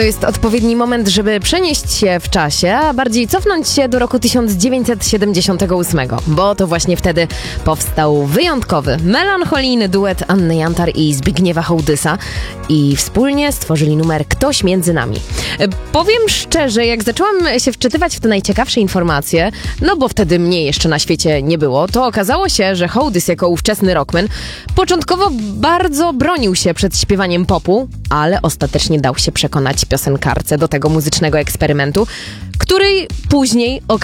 To jest odpowiedni moment, żeby przenieść się w czasie, a bardziej cofnąć się do roku 1978, bo to właśnie wtedy powstał wyjątkowy, melancholijny duet Anny Jantar i Zbigniewa Hołdysa i wspólnie stworzyli numer Ktoś między nami. Powiem szczerze, jak zaczęłam się wczytywać w te najciekawsze informacje, no bo wtedy mnie jeszcze na świecie nie było, to okazało się, że Hołdys jako ówczesny rockman początkowo bardzo bronił się przed śpiewaniem popu, ale ostatecznie dał się przekonać piosenkarce do tego muzycznego eksperymentu, której później